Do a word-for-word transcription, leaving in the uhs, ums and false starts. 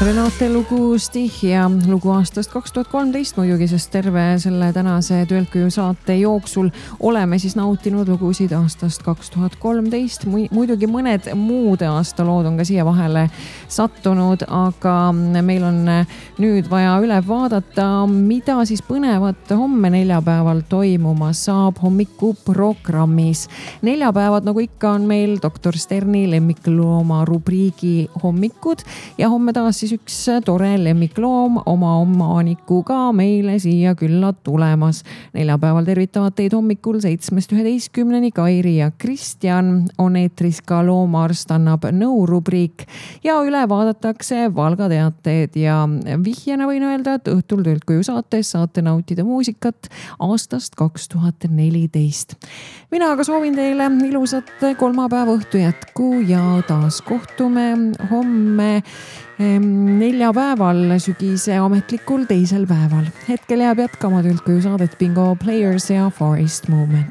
Renate lugu Stihia, lugu aastast kaks tuhat kolmteist muidugi, sest terve selle tänase Töölt-Koju saate jooksul oleme siis nautinud lugusid aastast kaks tuhat kolmteist. Muidugi mõned muude aasta lood on ka siia vahele sattunud, aga meil on nüüd vaja üle vaadata, mida siis põnevat homme neljapäeval toimuma saab hommikuprogrammis. Neljapäevad, nagu ikka, on meil doktor Sterni lemmiklooma rubriigi hommikud ja homme taas siis üks tore lemmikloom oma omanikuga meile siia külla tulemas. Neljapäeval tervitavad teid hommikul seitsmest üheteistkümneni Kairi ja Kristjan. On eetris ka loomaarst annab nõu rubriik ja üle vaadatakse Valga teateed ja vihjena võin öelda, et õhtul Töölt-Koju saates saate nautida muusikat aastast kaks tuhat neliteist. Mina aga soovin teile ilusat kolmapäeva õhtu jätku ja taas kohtume homme neljapäeval sügise ametlikul teisel päeval. Hetkel jääb jätkama Töölt-Koju saadet Bingo Players ja Forest Movement.